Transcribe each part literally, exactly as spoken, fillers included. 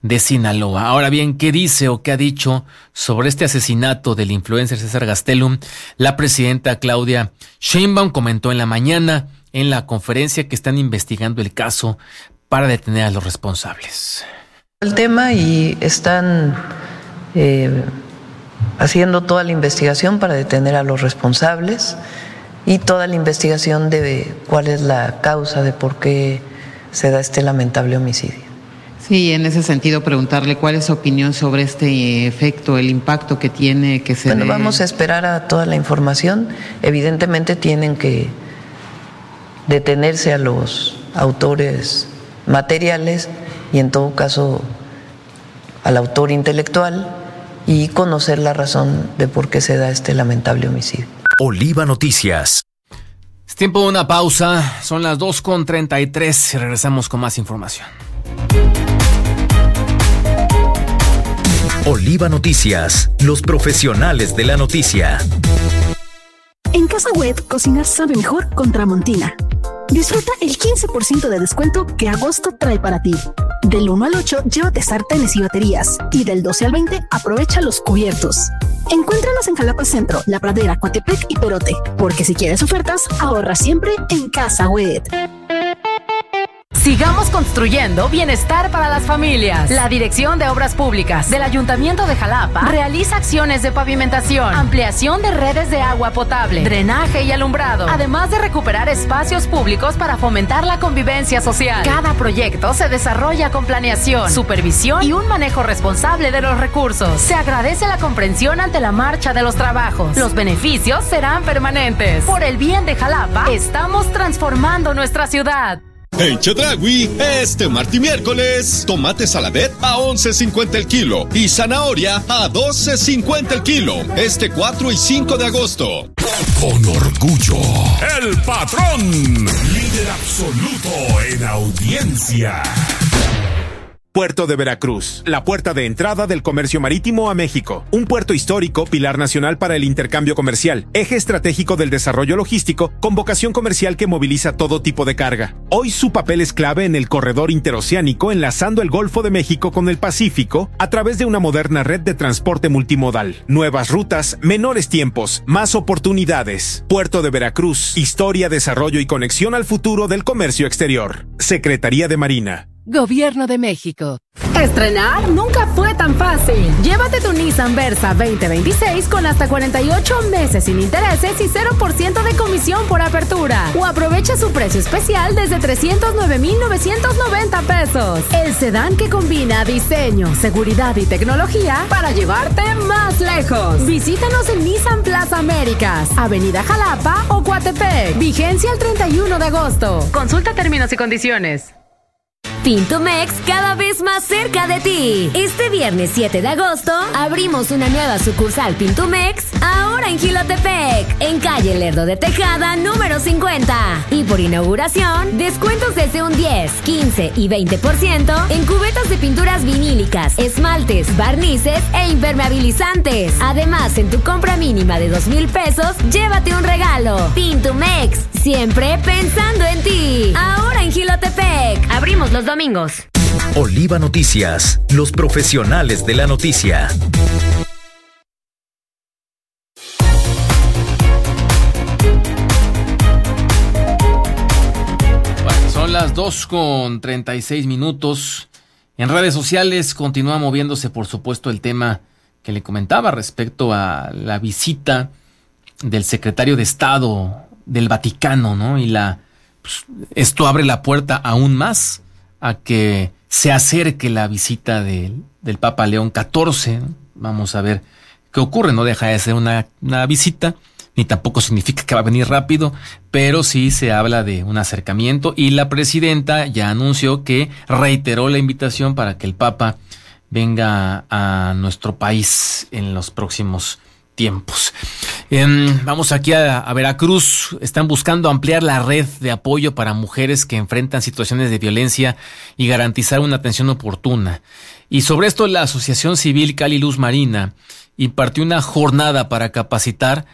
de Sinaloa. Ahora bien, ¿qué dice o qué ha dicho sobre este asesinato del influencer César Gastelum? La presidenta Claudia Sheinbaum comentó en la mañana en la conferencia que están investigando el caso para detener a los responsables. El tema y están eh, haciendo toda la investigación para detener a los responsables y toda la investigación de cuál es la causa de por qué se da este lamentable homicidio. Sí, en ese sentido preguntarle cuál es su opinión sobre este efecto, el impacto que tiene que se... Bueno, dé... vamos a esperar a toda la información. Evidentemente tienen que detenerse a los autores materiales y en todo caso al autor intelectual y conocer la razón de por qué se da este lamentable homicidio. Oliva Noticias. Es tiempo de una pausa, son las dos con treinta y tres y regresamos con más información. Oliva Noticias, los profesionales de la noticia. En Casa Wet, cocinar sabe mejor con Tramontina. Disfruta el quince por ciento de descuento que agosto trae para ti. Del uno al ocho, llévate sartenes y baterías. Y del doce al veinte, aprovecha los cubiertos. Encuéntranos en Jalapa Centro, La Pradera, Coatepec y Perote. Porque si quieres ofertas, ahorra siempre en Casa Wet. Sigamos construyendo bienestar para las familias. La Dirección de Obras Públicas del Ayuntamiento de Jalapa realiza acciones de pavimentación, ampliación de redes de agua potable, drenaje y alumbrado, además de recuperar espacios públicos para fomentar la convivencia social. Cada proyecto se desarrolla con planeación, supervisión y un manejo responsable de los recursos. Se agradece la comprensión ante la marcha de los trabajos. Los beneficios serán permanentes. Por el bien de Jalapa, estamos transformando nuestra ciudad. En Chedraui, este martes y miércoles, tomate saladet a once cincuenta el kilo y zanahoria a doce cincuenta el kilo. Este cuatro y cinco de agosto. Con orgullo, el patrón, líder absoluto en audiencia. Puerto de Veracruz, la puerta de entrada del comercio marítimo a México. Un puerto histórico, pilar nacional para el intercambio comercial, eje estratégico del desarrollo logístico, con vocación comercial que moviliza todo tipo de carga. Hoy su papel es clave en el corredor interoceánico, enlazando el Golfo de México con el Pacífico a través de una moderna red de transporte multimodal. Nuevas rutas, menores tiempos, más oportunidades. Puerto de Veracruz, historia, desarrollo y conexión al futuro del comercio exterior. Secretaría de Marina. Gobierno de México. Estrenar nunca fue tan fácil. Llévate tu Nissan Versa veinte veintiséis con hasta cuarenta y ocho meses sin intereses y cero por ciento de comisión por apertura. O aprovecha su precio especial desde trescientos nueve mil novecientos noventa pesos. El sedán que combina diseño, seguridad y tecnología para llevarte más lejos. Visítanos en Nissan Plaza Américas, Avenida Jalapa o Coatepec. Vigencia el treinta y uno de agosto. Consulta términos y condiciones. Pintumex cada vez más cerca de ti. Este viernes siete de agosto abrimos una nueva sucursal Pintumex, ahora en Jilotepec, en calle Lerdo de Tejada número cincuenta. Y por inauguración, descuentos desde un diez, quince y veinte por ciento en cubetas de pinturas vinílicas, esmaltes, barnices e impermeabilizantes. Además, en tu compra mínima de dos mil pesos, llévate un regalo. Pintumex, siempre pensando en ti. Ahora en Jilotepec. Abrimos los domingos. Oliva Noticias, los profesionales de la noticia. Bueno, son las dos con treinta y seis minutos. En redes sociales continúa moviéndose, por supuesto, el tema que le comentaba respecto a la visita del secretario de Estado del Vaticano, ¿no? Y la pues, esto abre la puerta aún más a que se acerque la visita de, del Papa León catorce. Vamos a ver qué ocurre. No deja de ser una, una visita, ni tampoco significa que va a venir rápido, pero sí se habla de un acercamiento y la presidenta ya anunció que reiteró la invitación para que el Papa venga a nuestro país en los próximos tiempos. Eh, vamos aquí a, a Veracruz. Están buscando ampliar la red de apoyo para mujeres que enfrentan situaciones de violencia y garantizar una atención oportuna. Y sobre esto, la Asociación Civil Cali Luz Marina impartió una jornada para capacitar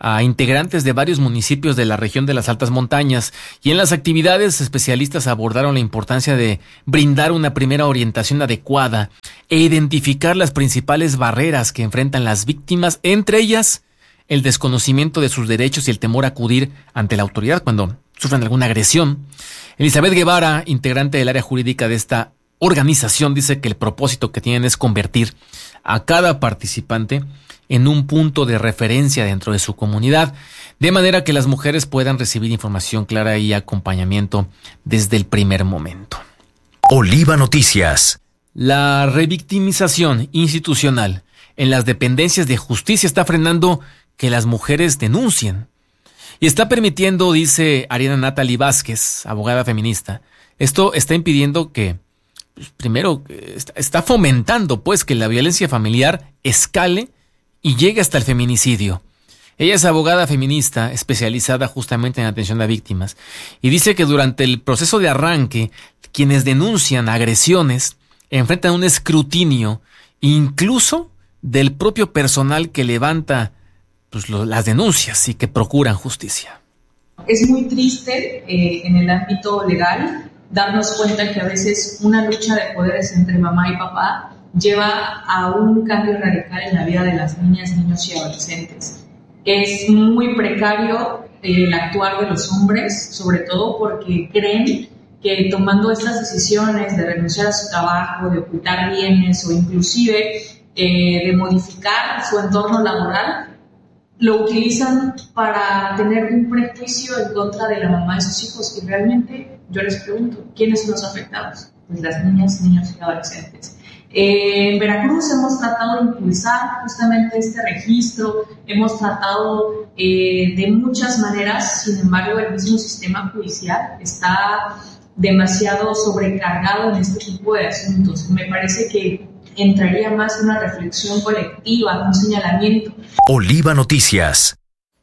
a integrantes de varios municipios de la región de las altas montañas, y en las actividades especialistas abordaron la importancia de brindar una primera orientación adecuada e identificar las principales barreras que enfrentan las víctimas, entre ellas el desconocimiento de sus derechos y el temor a acudir ante la autoridad cuando sufren alguna agresión. Elizabeth Guevara, integrante del área jurídica de esta organización, dice que el propósito que tienen es convertir a cada participante en un punto de referencia dentro de su comunidad, de manera que las mujeres puedan recibir información clara y acompañamiento desde el primer momento. Oliva Noticias. La revictimización institucional en las dependencias de justicia está frenando que las mujeres denuncien y está permitiendo, dice Ariana Natalie Vázquez, abogada feminista, esto está impidiendo que, pues, primero, está, está fomentando pues que la violencia familiar escale y llegue hasta el feminicidio. Ella es abogada feminista especializada justamente en atención a víctimas y dice que durante el proceso de arranque, quienes denuncian agresiones enfrentan un escrutinio incluso del propio personal que levanta pues, lo, las denuncias y que procuran justicia. Es muy triste eh, en el ámbito legal darnos cuenta que a veces una lucha de poderes entre mamá y papá lleva a un cambio radical en la vida de las niñas, niños y adolescentes. Es muy precario eh, el actuar de los hombres, sobre todo porque creen que tomando estas decisiones de renunciar a su trabajo, de ocultar bienes o inclusive eh, de modificar su entorno laboral, lo utilizan para tener un prejuicio en contra de la mamá de sus hijos. Y realmente yo les pregunto, ¿quiénes son los afectados? Pues las niñas, niños y adolescentes. Eh, en Veracruz hemos tratado de impulsar justamente este registro, hemos tratado eh, de muchas maneras, sin embargo el mismo sistema judicial está demasiado sobrecargado en este tipo de asuntos. Me parece que entraría más una reflexión colectiva, un señalamiento. Oliva Noticias.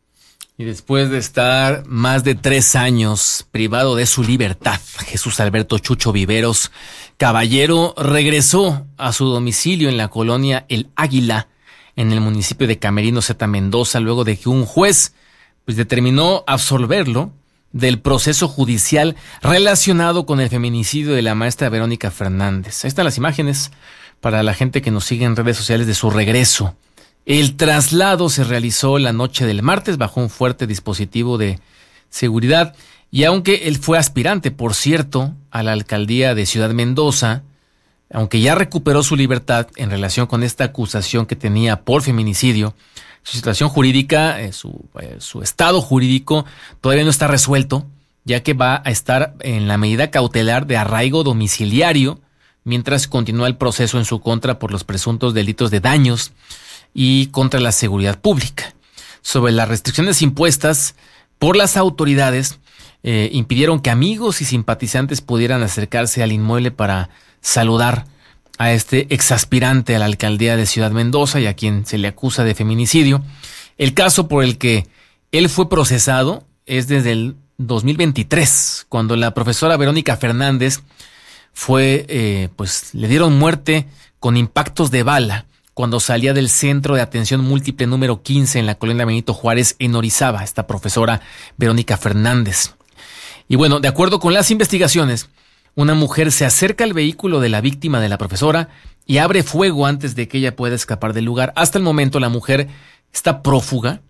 Y después de estar más de tres años privado de su libertad, Jesús Alberto Chucho Viveros Caballero regresó a su domicilio en la colonia El Águila, en el municipio de Camerino Zeta Mendoza, luego de que un juez pues, determinó absolverlo del proceso judicial relacionado con el feminicidio de la maestra Verónica Fernández. Ahí están las imágenes para la gente que nos sigue en redes sociales de su regreso. El traslado se realizó la noche del martes bajo un fuerte dispositivo de seguridad y aunque él fue aspirante, por cierto, a la alcaldía de Ciudad Mendoza, aunque ya recuperó su libertad en relación con esta acusación que tenía por feminicidio, su situación jurídica, eh, su, eh, su estado jurídico todavía no está resuelto, ya que va a estar en la medida cautelar de arraigo domiciliario mientras continúa el proceso en su contra por los presuntos delitos de daños y contra la seguridad pública. Sobre las restricciones impuestas por las autoridades, eh, impidieron que amigos y simpatizantes pudieran acercarse al inmueble para saludar a este exaspirante a la alcaldía de Ciudad Mendoza y a quien se le acusa de feminicidio. El caso por el que él fue procesado es desde el dos mil veintitrés, cuando la profesora Verónica Fernández fue, eh, pues le dieron muerte con impactos de bala cuando salía del Centro de Atención Múltiple número quince en la colonia Benito Juárez en Orizaba, esta profesora Verónica Fernández. Y bueno, de acuerdo con las investigaciones, una mujer se acerca al vehículo de la víctima de la profesora y abre fuego antes de que ella pueda escapar del lugar. Hasta el momento la mujer está prófuga,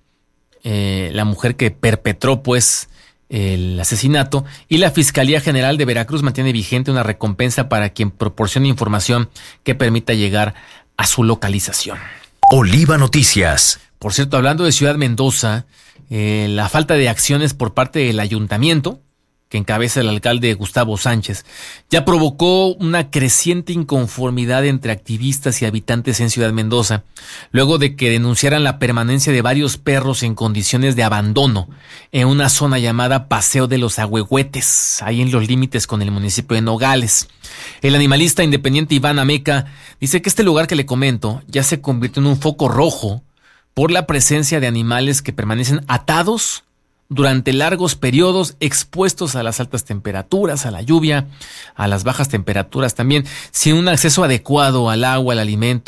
eh, la mujer que perpetró pues el asesinato, y la Fiscalía General de Veracruz mantiene vigente una recompensa para quien proporcione información que permita llegar a su localización. Oliva Noticias. Por cierto, hablando de Ciudad Mendoza, eh, la falta de acciones por parte del ayuntamiento que encabeza el alcalde Gustavo Sánchez, ya provocó una creciente inconformidad entre activistas y habitantes en Ciudad Mendoza, luego de que denunciaran la permanencia de varios perros en condiciones de abandono en una zona llamada Paseo de los Ahuehuetes, ahí en los límites con el municipio de Nogales. El animalista independiente Iván Ameca dice que este lugar que le comento ya se convirtió en un foco rojo por la presencia de animales que permanecen atados durante largos periodos, expuestos a las altas temperaturas, a la lluvia, a las bajas temperaturas también, sin un acceso adecuado al agua, al alimento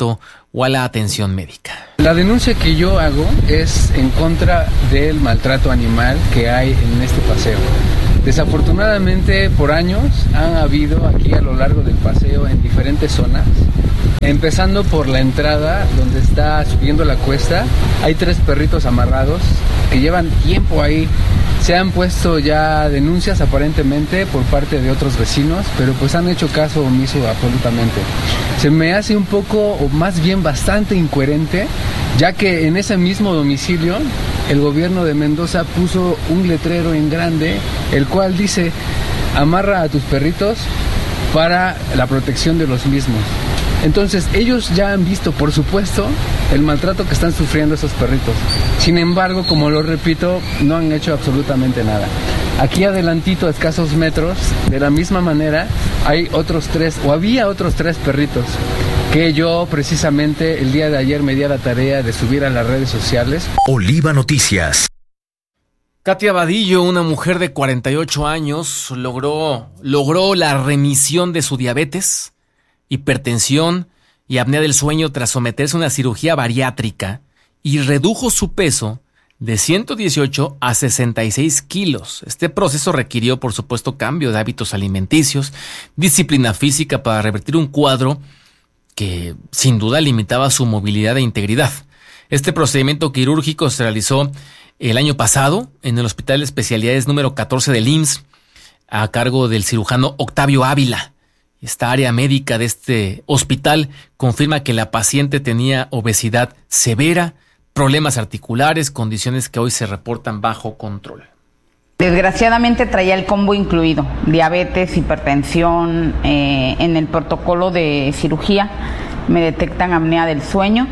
o a la atención médica. La denuncia que yo hago es en contra del maltrato animal que hay en este paseo. Desafortunadamente, por años han habido aquí a lo largo del paseo en diferentes zonas, empezando por la entrada donde está subiendo la cuesta. Hay tres perritos amarrados que llevan tiempo ahí. Se han puesto ya denuncias aparentemente por parte de otros vecinos, pero pues han hecho caso omiso absolutamente. Se me hace un poco, o más bien bastante incoherente, ya que en ese mismo domicilio el gobierno de Mendoza puso un letrero en grande, el cual dice: amarra a tus perritos para la protección de los mismos. Entonces ellos ya han visto, por supuesto, el maltrato que están sufriendo esos perritos. Sin embargo, como lo repito, no han hecho absolutamente nada. Aquí adelantito, a escasos metros, de la misma manera, hay otros tres, o había otros tres perritos, que yo precisamente el día de ayer me di a la tarea de subir a las redes sociales. Oliva Noticias. Katia Vadillo, una mujer de cuarenta y ocho años, logró, logró la remisión de su diabetes, hipertensión y apnea del sueño tras someterse a una cirugía bariátrica y redujo su peso de ciento dieciocho a sesenta y seis kilos. Este proceso requirió, por supuesto, cambio de hábitos alimenticios, disciplina física para revertir un cuadro que sin duda limitaba su movilidad e integridad. Este procedimiento quirúrgico se realizó el año pasado en el Hospital de Especialidades número catorce del I M S S a cargo del cirujano Octavio Ávila. Esta área médica de este hospital confirma que la paciente tenía obesidad severa, problemas articulares, condiciones que hoy se reportan bajo control. Desgraciadamente traía el combo incluido, diabetes, hipertensión. Eh, en el protocolo de cirugía me detectan apnea del sueño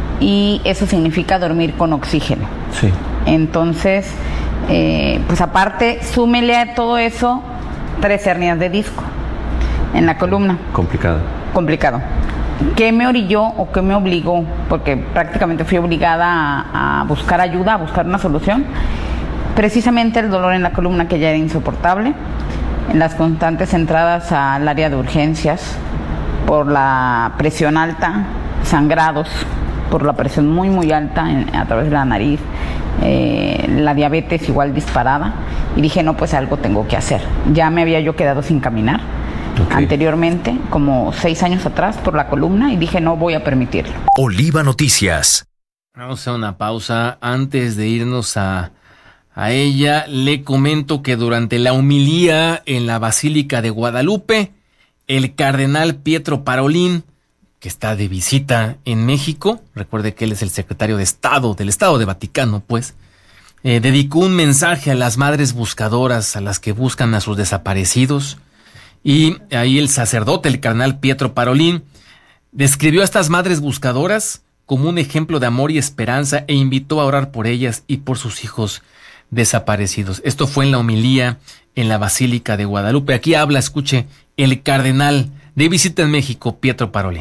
y eso significa dormir con oxígeno. Sí. Entonces, eh, pues aparte, súmele a todo eso tres hernias de disco en la columna. Complicado. Complicado. ¿Qué me orilló o qué me obligó? Porque prácticamente fui obligada a, a buscar ayuda, a buscar una solución. Precisamente el dolor en la columna, que ya era insoportable, en las constantes entradas al área de urgencias, por la presión alta, sangrados, por la presión muy muy alta en, a través de la nariz, eh, la diabetes igual disparada, y dije, no, pues algo tengo que hacer. Ya me había yo quedado sin caminar okay. anteriormente, como seis años atrás, por la columna, y dije, no voy a permitirlo. Oliva Noticias. Vamos a una pausa. Antes de irnos a, a ella, le comento que durante la homilía en la Basílica de Guadalupe, el cardenal Pietro Parolin, que está de visita en México, recuerde que él es el secretario de Estado del Estado de Vaticano, pues, eh, dedicó un mensaje a las madres buscadoras, a las que buscan a sus desaparecidos, y ahí el sacerdote, el cardenal Pietro Parolin, describió a estas madres buscadoras como un ejemplo de amor y esperanza e invitó a orar por ellas y por sus hijos desaparecidos. Esto fue en la homilía en la Basílica de Guadalupe. Aquí habla, escuche, el cardenal de visita en México, Pietro Parolin.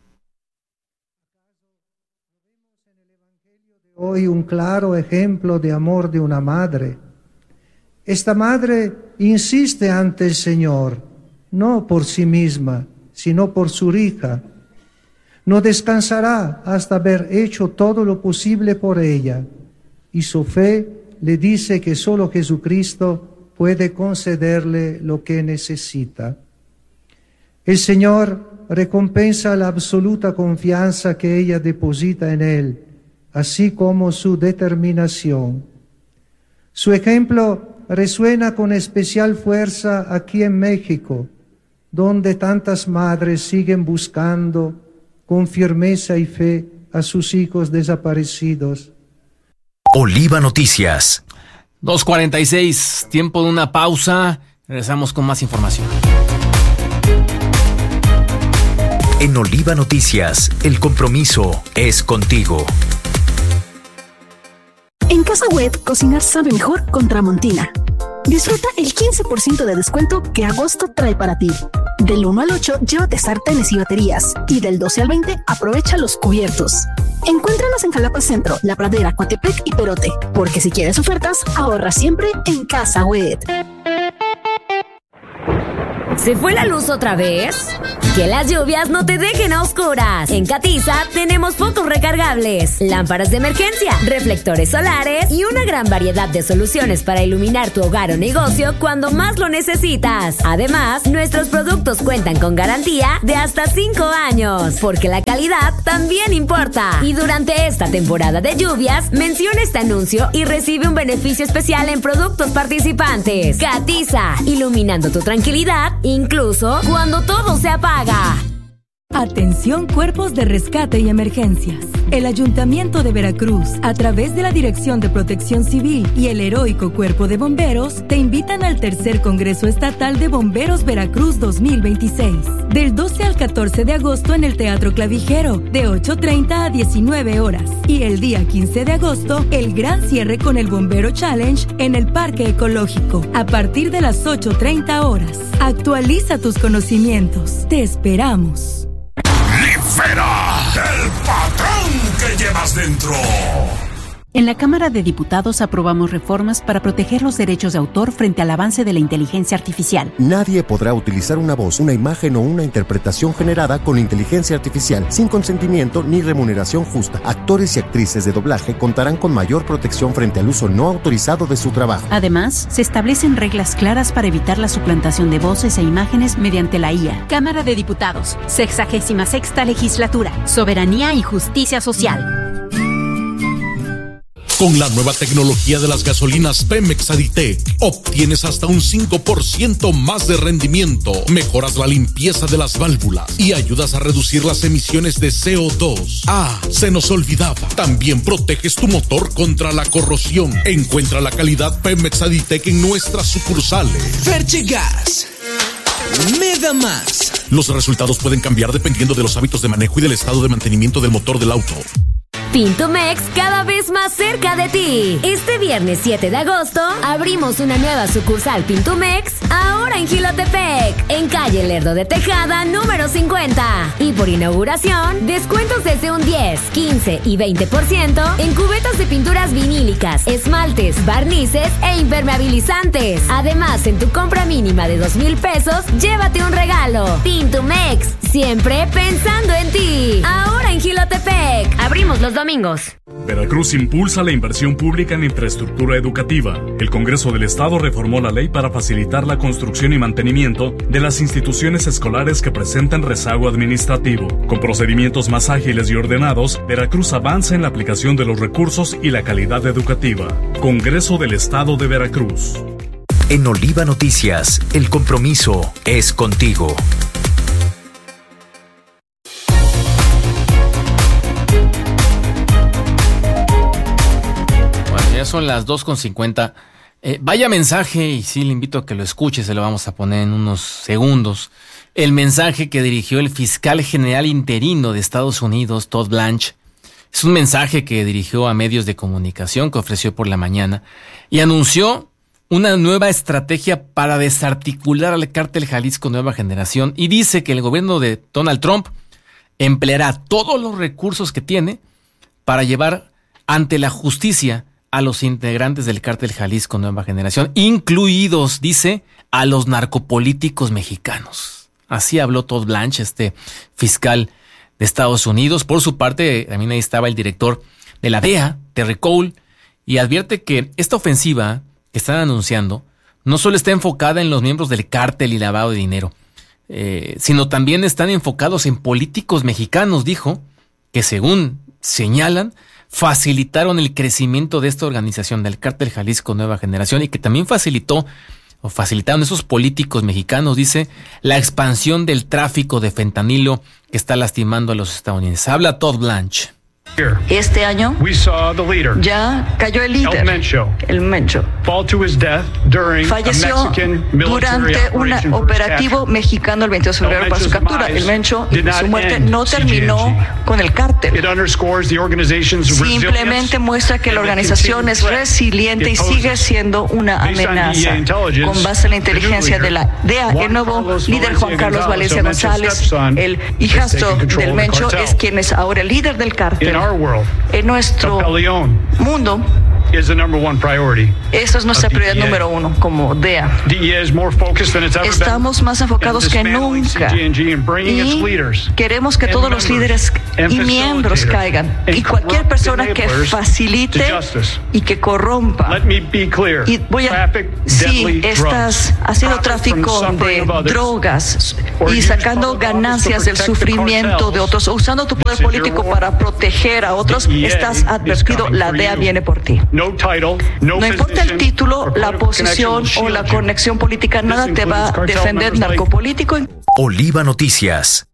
Hoy un claro ejemplo de amor de una madre. Esta madre insiste ante el Señor, no por sí misma, sino por su hija. No descansará hasta haber hecho todo lo posible por ella, y su fe le dice que solo Jesucristo puede concederle lo que necesita. El Señor recompensa la absoluta confianza que ella deposita en Él, así como su determinación. Su ejemplo resuena con especial fuerza aquí en México, donde tantas madres siguen buscando con firmeza y fe a sus hijos desaparecidos. Oliva Noticias. dos cuarenta y seis, tiempo de una pausa. Regresamos con más información. En Oliva Noticias, el compromiso es contigo. En Casa Web, cocinar sabe mejor con Tramontina. Disfruta el quince por ciento de descuento que agosto trae para ti. Del uno al ocho, llévate sartenes y baterías. Y del doce al veinte, aprovecha los cubiertos. Encuéntranos en Jalapa Centro, La Pradera, Coatepec y Perote. Porque si quieres ofertas, ahorra siempre en Casa Web. ¿Se fue la luz otra vez? Que las lluvias no te dejen a oscuras. En Catiza tenemos focos recargables, lámparas de emergencia, reflectores solares y una gran variedad de soluciones para iluminar tu hogar o negocio cuando más lo necesitas. Además, nuestros productos cuentan con garantía de hasta cinco años, porque la calidad también importa. Y durante esta temporada de lluvias, menciona este anuncio y recibe un beneficio especial en productos participantes. Catiza, iluminando tu tranquilidad, incluso cuando todo se apaga. Atención cuerpos de rescate y emergencias. El Ayuntamiento de Veracruz, a través de la Dirección de Protección Civil y el Heroico Cuerpo de Bomberos, te invitan al tercer Congreso Estatal de Bomberos Veracruz dos mil veintiséis, del doce al catorce de agosto en el Teatro Clavijero, de ocho treinta a diecinueve horas. Y el día quince de agosto, el gran cierre con el Bombero Challenge en el Parque Ecológico, a partir de las ocho treinta horas. Actualiza tus conocimientos. Te esperamos. ¡Libera el patrón que llevas dentro! En la Cámara de Diputados aprobamos reformas para proteger los derechos de autor frente al avance de la inteligencia artificial. Nadie podrá utilizar una voz, una imagen o una interpretación generada con inteligencia artificial sin consentimiento ni remuneración justa. Actores y actrices de doblaje contarán con mayor protección frente al uso no autorizado de su trabajo. Además, se establecen reglas claras para evitar la suplantación de voces e imágenes mediante la I A. Cámara de Diputados, sexagésima sexta legislatura, soberanía y justicia social. Con la nueva tecnología de las gasolinas Pemex Aditec, obtienes hasta un cinco por ciento más de rendimiento, mejoras la limpieza de las válvulas y ayudas a reducir las emisiones de C O dos. Ah, se nos olvidaba, también proteges tu motor contra la corrosión. Encuentra la calidad Pemex Aditec en nuestras sucursales. Ferchigas, me da más. Los resultados pueden cambiar dependiendo de los hábitos de manejo y del estado de mantenimiento del motor del auto. Pintumex cada vez más cerca de ti. Este viernes siete de agosto abrimos una nueva sucursal Pintumex, ahora en Jilotepec, en calle Lerdo de Tejada número cincuenta. Y por inauguración, descuentos desde un diez, quince y veinte por ciento en cubetas de pinturas vinílicas, esmaltes, barnices e impermeabilizantes. Además, en tu compra mínima de dos mil pesos, llévate un regalo. Pintumex, siempre pensando en ti. Ahora en Jilotepec. Abrimos los domingos. Veracruz impulsa la inversión pública en infraestructura educativa. El Congreso del Estado reformó la ley para facilitar la construcción y mantenimiento de las instituciones escolares que presentan rezago administrativo. Con procedimientos más ágiles y ordenados, Veracruz avanza en la aplicación de los recursos y la calidad educativa. Congreso del Estado de Veracruz. En Oliva Noticias, el compromiso es contigo. Son las dos con cincuenta. Eh, vaya mensaje, y sí le invito a que lo escuche, se lo vamos a poner en unos segundos. El mensaje que dirigió el fiscal general interino de Estados Unidos, Todd Blanche. Es un mensaje que dirigió a medios de comunicación que ofreció por la mañana y anunció una nueva estrategia para desarticular al cártel Jalisco Nueva Generación, y dice que el gobierno de Donald Trump empleará todos los recursos que tiene para llevar ante la justicia a los integrantes del cártel Jalisco Nueva Generación, incluidos, dice, a los narcopolíticos mexicanos. Así habló Todd Blanche, este fiscal de Estados Unidos. Por su parte, también ahí estaba el director de la D E A, Terry Cole, y advierte que esta ofensiva que están anunciando no solo está enfocada en los miembros del cártel y lavado de dinero, eh, sino también están enfocados en políticos mexicanos, dijo, que según señalan, facilitaron el crecimiento de esta organización del cártel Jalisco Nueva Generación, y que también facilitó o facilitaron esos políticos mexicanos, dice, la expansión del tráfico de fentanilo que está lastimando a los estadounidenses. Habla Todd Blanche. Este año ya cayó el líder, el Mencho. Falleció durante un operativo mexicano el veintidós de febrero para su captura. El Mencho, su muerte no terminó con el cártel. Simplemente muestra que la organización es resiliente y sigue siendo una amenaza. Con base en la inteligencia de la D E A, el nuevo líder Juan Carlos Valencia González, el hijastro del Mencho, es quien es ahora el líder del cártel. En nuestro mundo, Eso es nuestra prioridad número uno como D E A. Estamos más enfocados que nunca y queremos que todos los líderes y miembros caigan y cualquier persona que facilite y que corrompa. Y voy a, si estas ha sido tráfico de drogas y sacando ganancias del sufrimiento de otros, usando tu poder político para proteger a otros, estás advertido, la D E A viene por ti. No importa el título, la posición o la conexión política, nada te va a defender narcopolítico. Oliva Noticias.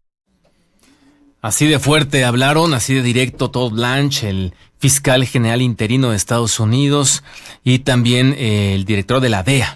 Así de fuerte hablaron, así de directo Todd Blanche, el fiscal general interino de Estados Unidos, y también eh, el director de la D E A.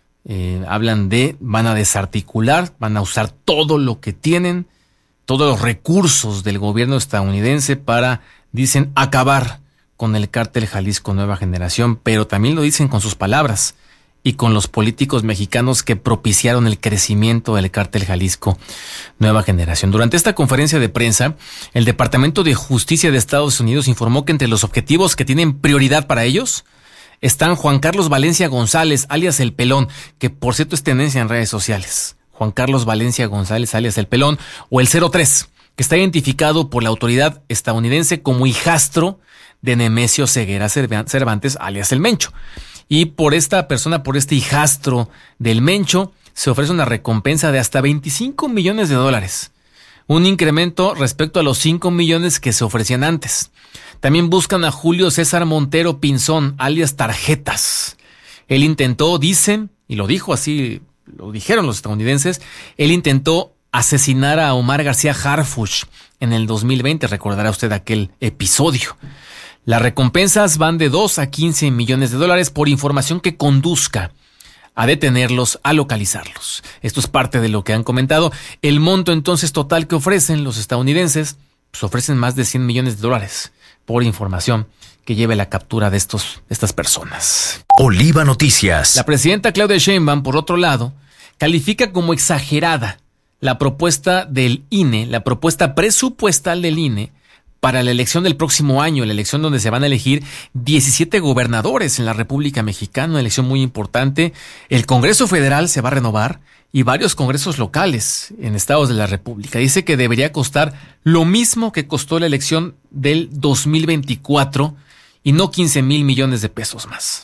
Eh, hablan de, van a desarticular, van a usar todo lo que tienen, todos los recursos del gobierno estadounidense para, dicen, acabar con el cártel Jalisco Nueva Generación, pero también lo dicen con sus palabras y con los políticos mexicanos que propiciaron el crecimiento del cártel Jalisco Nueva Generación. Durante esta conferencia de prensa, el Departamento de Justicia de Estados Unidos informó que entre los objetivos que tienen prioridad para ellos están Juan Carlos Valencia González, alias El Pelón, que por cierto es tendencia en redes sociales. Juan Carlos Valencia González, alias El Pelón, o el cero tres, que está identificado por la autoridad estadounidense como hijastro de Nemesio Ceguera Cervantes, alias El Mencho. Y por esta persona, por este hijastro del Mencho, se ofrece una recompensa de hasta veinticinco millones de dólares. Un incremento respecto a los cinco millones que se ofrecían antes. También buscan a Julio César Montero Pinzón, alias Tarjetas. Él intentó, dicen, y lo dijo así, lo dijeron los estadounidenses, él intentó asesinar a Omar García Harfuch en el dos mil veinte, recordará usted aquel episodio. Las recompensas van de dos a quince millones de dólares por información que conduzca a detenerlos, a localizarlos. Esto es parte de lo que han comentado. El monto entonces total que ofrecen los estadounidenses, pues ofrecen más de cien millones de dólares por información que lleve la captura de estos, estas personas. Oliva Noticias. La presidenta Claudia Sheinbaum, por otro lado, califica como exagerada la propuesta del I N E, la propuesta presupuestal del I N E, para la elección del próximo año, la elección donde se van a elegir diecisiete gobernadores en la República Mexicana, una elección muy importante. El Congreso Federal se va a renovar y varios congresos locales en estados de la República. Dice que debería costar lo mismo que costó la elección del dos mil veinticuatro y no quince mil millones de pesos más.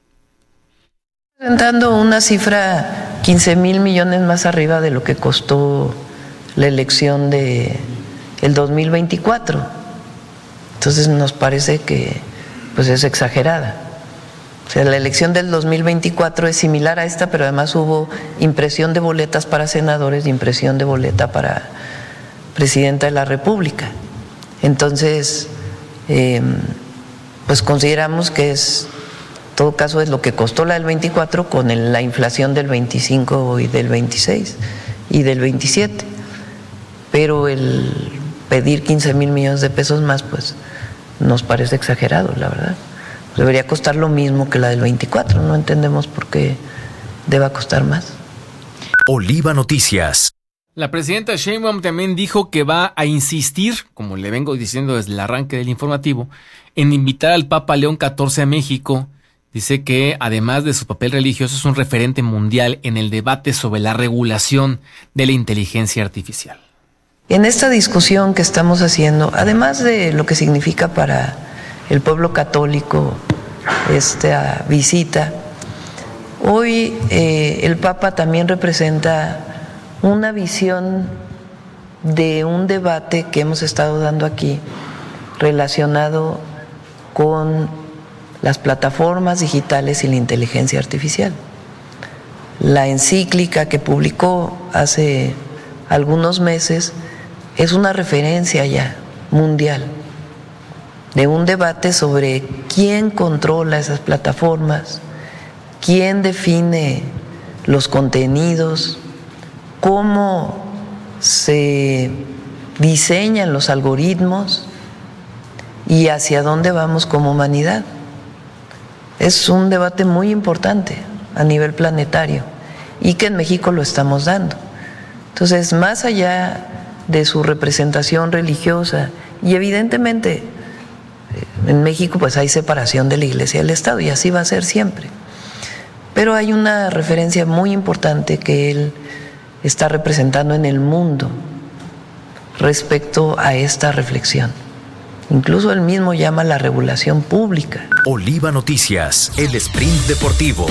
Presentando una cifra quince mil millones más arriba de lo que costó la elección de el dos mil veinticuatro. Entonces nos parece que pues es exagerada. O sea, la elección del dos mil veinticuatro es similar a esta, pero además hubo impresión de boletas para senadores y impresión de boleta para presidenta de la República. Entonces, eh, pues consideramos que es, en todo caso, es lo que costó la del veinticuatro con el, la inflación del veinticinco y del veintiséis y del veintisiete. Pero el pedir quince mil millones de pesos más, pues nos parece exagerado, la verdad. Debería costar lo mismo que la del veinticuatro, no entendemos por qué deba costar más. Oliva Noticias. La presidenta Sheinbaum también dijo que va a insistir, como le vengo diciendo desde el arranque del informativo, en invitar al Papa León catorce a México. Dice que además de su papel religioso es un referente mundial en el debate sobre la regulación de la inteligencia artificial. En esta discusión que estamos haciendo, además de lo que significa para el pueblo católico esta visita, hoy eh, el Papa también representa una visión de un debate que hemos estado dando aquí relacionado con las plataformas digitales y la inteligencia artificial. La encíclica que publicó hace algunos meses es una referencia ya mundial de un debate sobre quién controla esas plataformas, quién define los contenidos, cómo se diseñan los algoritmos y hacia dónde vamos como humanidad. Es un debate muy importante a nivel planetario y que en México lo estamos dando. Entonces, más allá de su representación religiosa, y evidentemente En México pues hay separación de la Iglesia y del Estado, y así va a ser siempre. Pero hay una referencia muy importante que él está representando en el mundo respecto a esta reflexión. Incluso él mismo llama la regulación pública. Oliva Noticias, el sprint deportivo.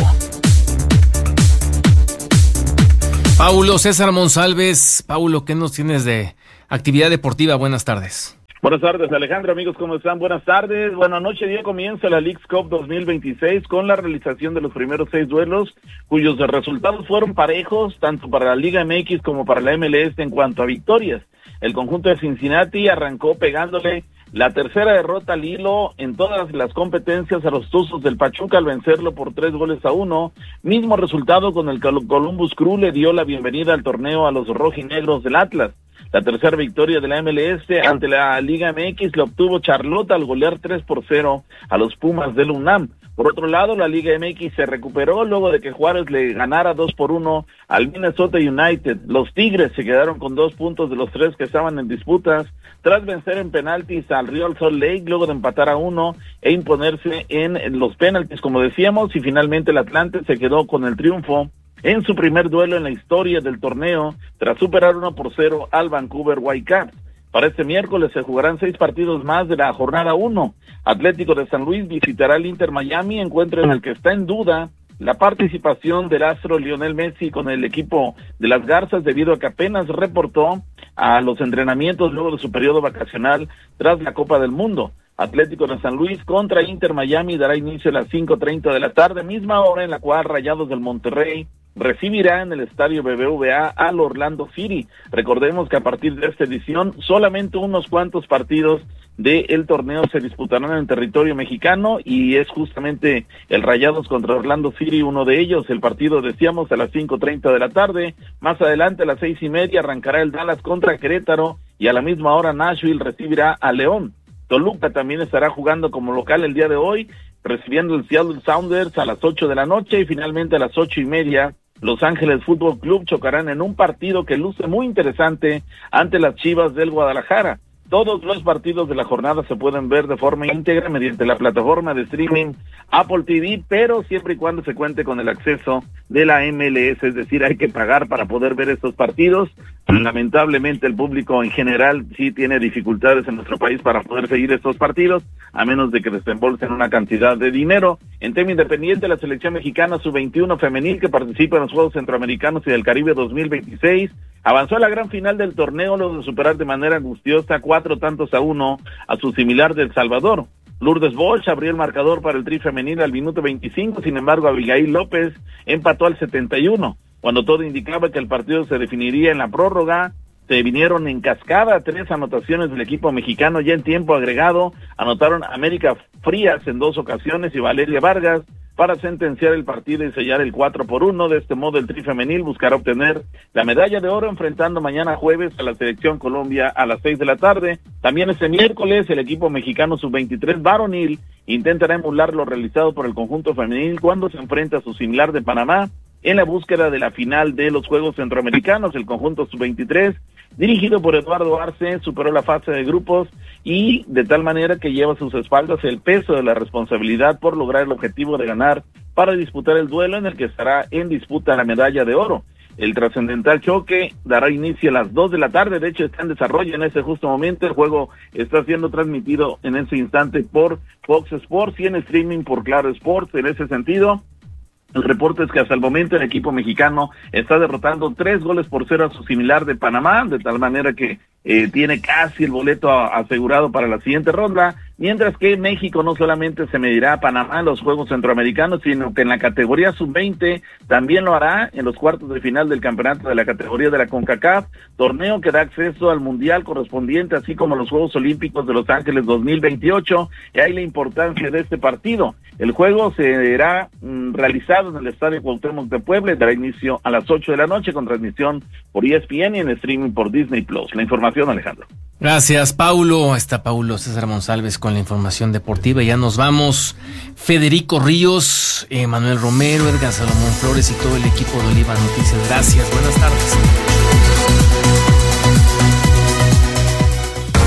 Paulo César Monsalves. Paulo, ¿qué nos tienes de actividad deportiva? Buenas tardes. Buenas tardes, Alejandro, amigos, ¿cómo están? Buenas tardes. Bueno, anoche dio comienzo la Leagues Cup dos mil veintiséis con la realización de los primeros seis duelos, cuyos resultados fueron parejos, tanto para la Liga M X como para la M L S en cuanto a victorias. El conjunto de Cincinnati arrancó pegándole la tercera derrota al hilo en todas las competencias a los Tuzos del Pachuca al vencerlo por tres goles a uno. Mismo resultado con el Columbus Crew le dio la bienvenida al torneo a los rojinegros del Atlas. La tercera victoria de la M L S ante la Liga M X la obtuvo Charlotte al golear tres por cero a los Pumas del UNAM. Por otro lado, la Liga M X se recuperó luego de que Juárez le ganara dos por uno al Minnesota United. Los Tigres se quedaron con dos puntos de los tres que estaban en disputas tras vencer en penaltis al Real Salt Lake, luego de empatar a uno e imponerse en los penaltis, como decíamos, y finalmente el Atlante se quedó con el triunfo en su primer duelo en la historia del torneo, tras superar uno por cero al Vancouver Whitecaps. Para este miércoles se jugarán seis partidos más de la jornada uno. Atlético de San Luis visitará el Inter Miami, encuentro en el que está en duda la participación del astro Lionel Messi con el equipo de las Garzas, debido a que apenas reportó a los entrenamientos luego de su periodo vacacional tras la Copa del Mundo. Atlético de San Luis contra Inter Miami dará inicio a las cinco treinta de la tarde, misma hora en la cual Rayados del Monterrey recibirá en el estadio B B V A al Orlando City. Recordemos que a partir de esta edición solamente unos cuantos partidos del torneo se disputarán en territorio mexicano, y es justamente el Rayados contra Orlando City uno de ellos. El partido, decíamos, a las cinco treinta de la tarde. Más adelante a las seis y media arrancará el Dallas contra Querétaro, y a la misma hora Nashville recibirá a León. Toluca también estará jugando como local el día de hoy, recibiendo el Seattle Sounders a las ocho de la noche, y finalmente a las ocho y media Los Ángeles Fútbol Club chocarán en un partido que luce muy interesante ante las Chivas del Guadalajara. Todos los partidos de la jornada se pueden ver de forma íntegra mediante la plataforma de streaming Apple T V, pero siempre y cuando se cuente con el acceso de la M L S, es decir, hay que pagar para poder ver estos partidos. Lamentablemente el público en general sí tiene dificultades en nuestro país para poder seguir estos partidos, a menos de que desembolsen una cantidad de dinero. En tema independiente, la selección mexicana sub veintiuno femenil, que participa en los Juegos Centroamericanos y del Caribe dos mil veintiséis, avanzó a la gran final del torneo luego de superar de manera angustiosa cuatro tantos a uno a su similar de El Salvador. Lourdes Bosch abrió el marcador para el Tri femenil al minuto veinticinco, sin embargo Abigail López empató al setenta y uno. Cuando todo indicaba que el partido se definiría en la prórroga, se vinieron en cascada tres anotaciones del equipo mexicano ya en tiempo agregado. Anotaron América Frías en dos ocasiones y Valeria Vargas para sentenciar el partido y sellar el cuatro por uno. De este modo el Tri femenil buscará obtener la medalla de oro, enfrentando mañana jueves a la selección Colombia a las seis de la tarde. También este miércoles el equipo mexicano sub veintitrés varonil intentará emular lo realizado por el conjunto femenil cuando se enfrenta a su similar de Panamá en la búsqueda de la final de los Juegos Centroamericanos. El conjunto sub veintitrés, dirigido por Eduardo Arce, superó la fase de grupos y de tal manera que lleva a sus espaldas el peso de la responsabilidad por lograr el objetivo de ganar para disputar el duelo en el que estará en disputa la medalla de oro. El trascendental choque dará inicio a las dos de la tarde, de hecho está en desarrollo en ese justo momento. El juego está siendo transmitido en ese instante por Fox Sports y en streaming por Claro Sports. En ese sentido, el reporte es que hasta el momento el equipo mexicano está derrotando tres goles por cero a su similar de Panamá, de tal manera que eh, tiene casi el boleto a, asegurado para la siguiente ronda, mientras que México no solamente se medirá a Panamá en los Juegos Centroamericanos, sino que en la categoría sub veinte también lo hará en los cuartos de final del campeonato de la categoría de la CONCACAF, torneo que da acceso al mundial correspondiente, así como a los Juegos Olímpicos de Los Ángeles dos mil veintiocho, y ahí la importancia de este partido. El juego será mm, realizado en el Estadio Cuauhtémoc de Puebla y dará inicio a las ocho de la noche con transmisión por E S P N y en streaming por Disney Plus. La información, Alejandro. Gracias, Paulo. Está Paulo César Monsalves con la información deportiva. Ya nos vamos. Federico Ríos, eh, Manuel Romero, Edgar Salomón Flores y todo el equipo de Oliva Noticias. Gracias. Buenas tardes.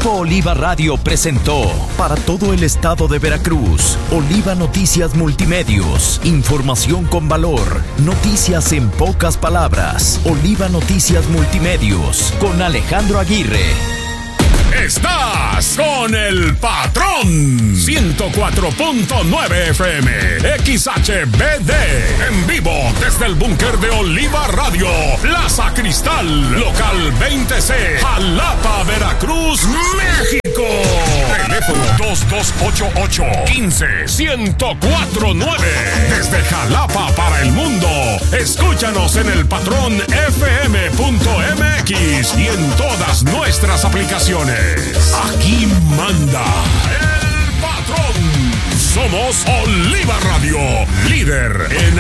Grupo Oliva Radio presentó para todo el estado de Veracruz, Oliva Noticias Multimedios. Información con valor, noticias en pocas palabras. Oliva Noticias Multimedios con Alejandro Aguirre. Estás con el patrón. ciento cuatro punto nueve F M, X H B D, en vivo desde el búnker de Oliva Radio, Plaza Cristal, local veinte C, Jalapa, Veracruz, México. Teléfono dos dos ocho ocho, uno cinco, uno cero cuatro nueve. Desde Jalapa para el mundo. Escúchanos en el patrón F M punto M X y en todas nuestras aplicaciones. Aquí manda el patrón. Somos Oliva Radio, líder en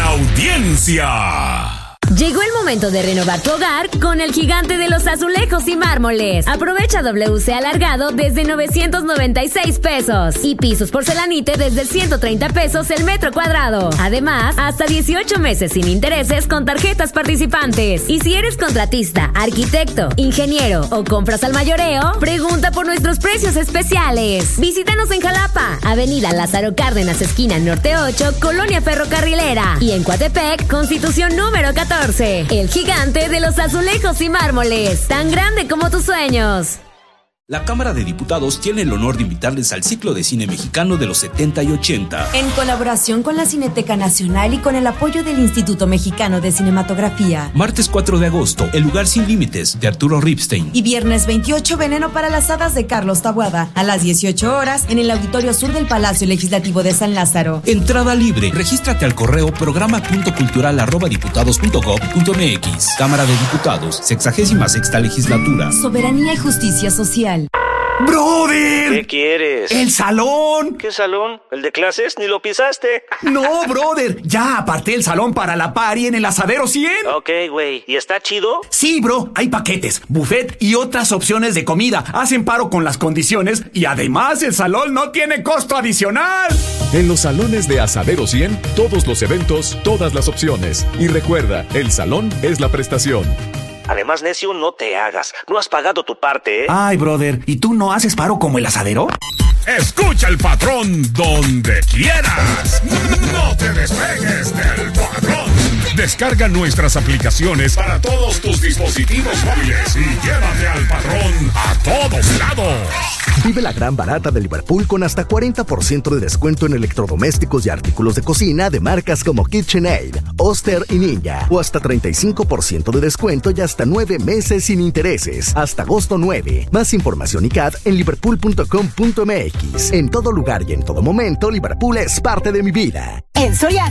audiencia. Llegó el momento de renovar tu hogar con el gigante de los azulejos y mármoles. Aprovecha W C alargado desde novecientos noventa y seis pesos y pisos porcelanite desde ciento treinta pesos el metro cuadrado. Además, hasta dieciocho meses sin intereses con tarjetas participantes. Y si eres contratista, arquitecto, ingeniero o compras al mayoreo, pregunta por nuestros precios especiales. Visítanos en Jalapa, Avenida Lázaro Cárdenas, esquina Norte ocho, Colonia Ferrocarrilera. Y en Coatepec, Constitución número catorce. El gigante de los azulejos y mármoles, tan grande como tus sueños. La Cámara de Diputados tiene el honor de invitarles al ciclo de cine mexicano de los setenta y ochenta. En colaboración con la Cineteca Nacional y con el apoyo del Instituto Mexicano de Cinematografía. Martes cuatro de agosto, El lugar sin límites, de Arturo Ripstein. Y viernes veintiocho, Veneno para las hadas, de Carlos Taboada. A las dieciocho horas, en el Auditorio Sur del Palacio Legislativo de San Lázaro. Entrada libre. Regístrate al correo programa punto cultural arroba diputados punto gob punto m x. Cámara de Diputados, sexagésima sexta legislatura. Soberanía y justicia social. ¡Brother! ¿Qué quieres? ¡El salón! ¿Qué salón? ¿El de clases? Ni lo pisaste. No, brother. Ya aparté el salón para la party en el Asadero cien. Ok, güey. ¿Y está chido? Sí, bro. Hay paquetes, buffet y otras opciones de comida. Hacen paro con las condiciones y además el salón no tiene costo adicional. En los salones de Asadero cien, todos los eventos, todas las opciones. Y recuerda, el salón es la prestación. Además, necio, no te hagas. No has pagado tu parte, ¿eh? Ay, brother, ¿y tú no haces paro como el Asadero? Escucha el patrón donde quieras. No te despegues del patrón. Descarga nuestras aplicaciones para todos tus dispositivos móviles y llévate al patrón a todos lados. Vive la gran barata de Liverpool con hasta cuarenta por ciento de descuento en electrodomésticos y artículos de cocina de marcas como KitchenAid, Oster y Ninja. O hasta treinta y cinco por ciento de descuento y hasta nueve meses sin intereses. Hasta agosto nueve. Más información y C A D en liverpool punto com punto m x. En todo lugar y en todo momento, Liverpool es parte de mi vida. En Soriana,